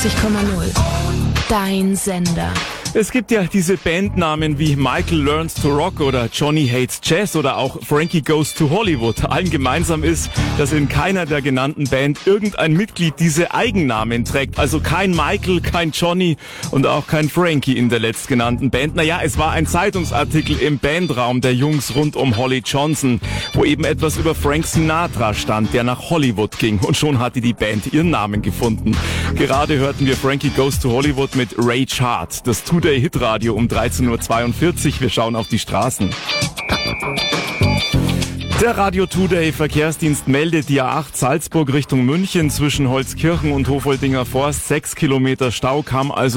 Dein Sender. Es gibt ja diese Bandnamen wie Michael Learns to Rock oder Johnny Hates Jazz oder auch Frankie Goes to Hollywood. Allen gemeinsam ist, dass in keiner der genannten Band irgendein Mitglied diese Eigennamen trägt. Also kein Michael, kein Johnny und auch kein Frankie in der letztgenannten Band. Naja, es war ein Zeitungsartikel im Bandraum der Jungs rund um Holly Johnson, wo eben etwas über Frank Sinatra stand, der nach Hollywood ging. Und schon hatte die Band ihren Namen gefunden. Gerade hörten wir Frankie Goes to Hollywood mit Rage Hard. Das Today-Hitradio um 13.42 Uhr. Wir schauen auf die Straßen. Der Radio Today Verkehrsdienst meldet die A8 Salzburg Richtung München zwischen Holzkirchen und Hofoldinger Forst. 6 Kilometer Stau kam also